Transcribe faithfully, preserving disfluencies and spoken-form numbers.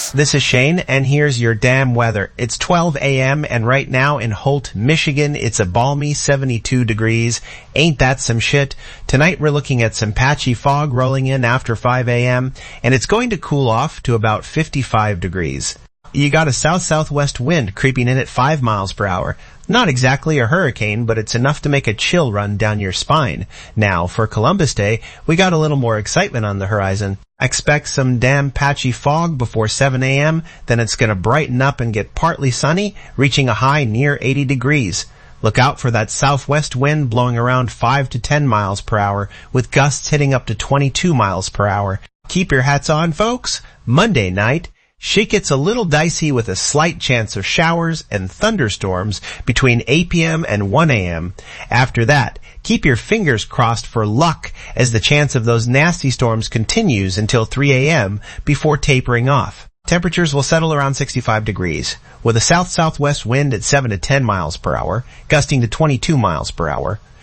This is Shane, and here's your damn weather. It's twelve a.m., and right now in Holt, Michigan, it's a balmy seventy-two degrees. Ain't that some shit? Tonight we're looking at some patchy fog rolling in after five a.m., and it's going to cool off to about fifty-five degrees. You got a south-southwest wind creeping in at five miles per hour. Not exactly a hurricane, but it's enough to make a chill run down your spine. Now, for Columbus Day, we got a little more excitement on the horizon. Expect some damn patchy fog before seven a.m., then it's gonna brighten up and get partly sunny, reaching a high near eighty degrees. Look out for that southwest wind blowing around five to ten miles per hour, with gusts hitting up to twenty-two miles per hour. Keep your hats on, folks. Monday night, shit gets a little dicey with a slight chance of showers and thunderstorms between eight p.m. and one a.m. After that, keep your fingers crossed for luck as the chance of those nasty storms continues until three a.m. before tapering off. Temperatures will settle around sixty-five degrees, with a south-southwest wind at seven to ten miles per hour, gusting to twenty-two miles per hour.